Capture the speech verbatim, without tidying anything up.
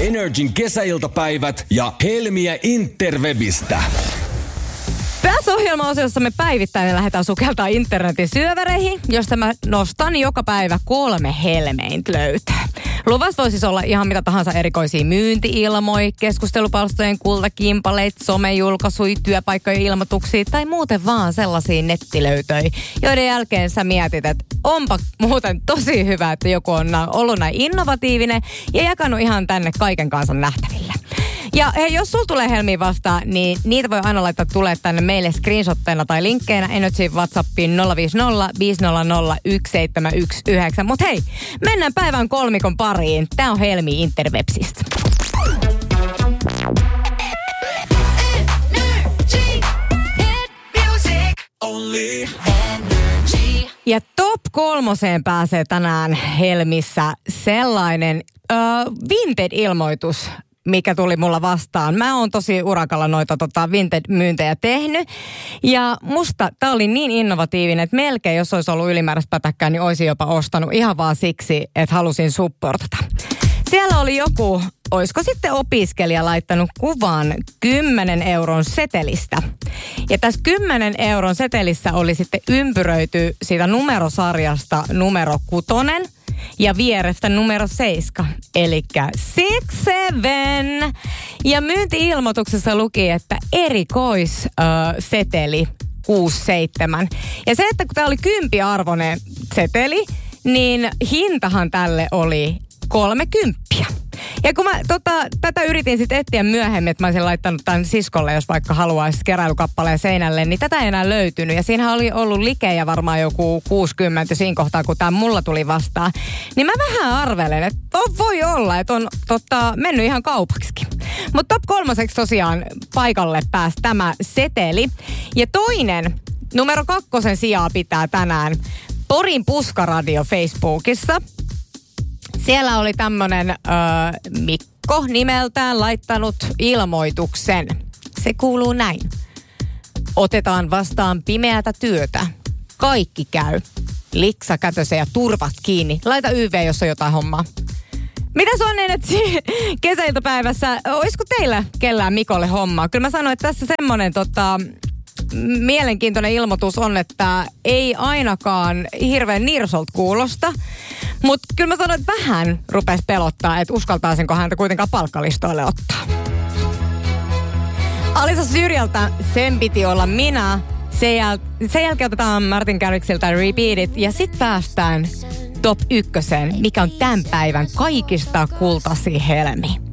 Energin kesäiltapäivät ja Helmiä Interwebistä. Tässä ohjelma-osiossa me päivittäin lähdetään sukeltaa internetin syövereihin, josta mä nostan joka päivä kolme helmeintä löytää. Luvassa voi siis olla ihan mitä tahansa erikoisia myynti-ilmoja, keskustelupalstojen kultakimpaleit, somejulkaisuja, työpaikkojen ilmoituksia tai muuten vaan sellaisia nettilöytöjä, joiden jälkeen sä mietit, että onpa muuten tosi hyvä, että joku on ollut näin innovatiivinen ja jakanut ihan tänne kaiken kansan nähtäville. Ja hei, jos sulla tulee helmiä vastaan, niin niitä voi aina laittaa tulee tänne meille screenshotteina tai linkkeinä Energy WhatsAppiin nolla viisi nolla viisi nolla nolla yksi seitsemän yksi yhdeksän. Mut hei, mennään päivän kolmikon pariin. Tää on Helmi Interwebsistä. Ja top kolmoseen pääsee tänään Helmissä sellainen uh, Vinted-ilmoitus, mikä tuli mulla vastaan. Mä oon tosi urakalla noita tota, Vinted-myyntejä tehnyt. Ja musta tää oli niin innovatiivinen, että melkein jos olisi ollut ylimääräistä pätäkkää, niin olisin jopa ostanut ihan vaan siksi, että halusin supportata. Siellä oli joku, oisko sitten opiskelija laittanut kuvan kymmenen euron setelistä. Ja tässä kymmenen euron setelissä oli sitten ympyröity siitä numerosarjasta numero kutonen. Ja vierestä numero seiska, eli six seven. Ja myynti-ilmoituksessa luki, että erikoisseteli kuusi seitsemän. Ja se, että kun tämä oli kympiarvoinen seteli, niin hintahan tälle oli kolmekymppiä. Ja kun mä tota, tätä yritin sitten etsiä myöhemmin, että mä olisin laittanut tämän siskolle, jos vaikka haluaisi keräilykappaleen seinälle, niin tätä ei enää löytynyt. Ja siinä oli ollut likejä varmaan joku kuusikymmentä siinä kohtaa, kun tämä mulla tuli vastaan. Niin mä vähän arvelen, että voi olla, että on tota, mennyt ihan kaupaksikin. Mutta top kolmoseksi tosiaan paikalle pääsi tämä seteli. Ja toinen, numero kakkosen sijaa pitää tänään Porin Puskaradio Facebookissa. Siellä oli tämmönen äh, Mikko nimeltään laittanut ilmoituksen. Se kuuluu näin. Otetaan vastaan pimeätä työtä. Kaikki käy. Liksa kätösen ja turvat kiinni. Laita Y V, jos on jotain hommaa. Mitä se on nyt kesäiltapäivässä? Olisiko teillä kellään Mikolle hommaa? Kyllä mä sanoin, että tässä semmonen tota... mielenkiintoinen ilmoitus on, että ei ainakaan hirveän nirsolta kuulosta. Mutta kyllä mä sanoin, että vähän rupesi pelottaa, että uskaltaisinko häntä kuitenkaan palkkalistoille ottaa. Alisa Syrjältä sen piti olla minä. Sen, jäl- sen jälkeen otetaan Martin Garrixilta Repeat It. Ja sitten päästään top ykköseen, mikä on tämän päivän kaikista kultasi helmi.